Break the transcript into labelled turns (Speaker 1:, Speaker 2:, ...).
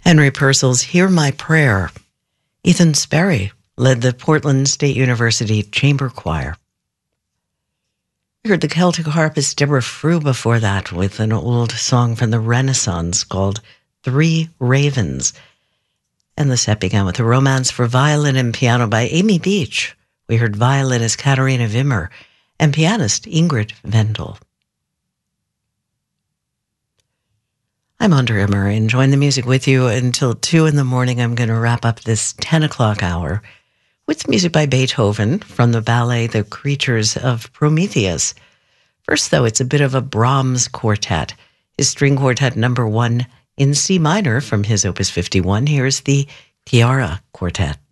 Speaker 1: Henry Purcell's Hear My Prayer. Ethan Sperry led the Portland State University Chamber Choir. We heard the Celtic harpist Deborah Frew before that with an old song from the Renaissance called Three Ravens. And the set began with a romance for violin and piano by Amy Beach. We heard violinist Katharina Wimmer and pianist Ingrid Wendel. I'm Audra Emmer, enjoying the music with you until 2 in the morning. I'm going to wrap up this 10 o'clock hour with music by Beethoven from the ballet The Creatures of Prometheus. First, though, it's a bit of a Brahms quartet, his string quartet number 1 in C minor from his Opus 51. Here's the Chiara Quartet.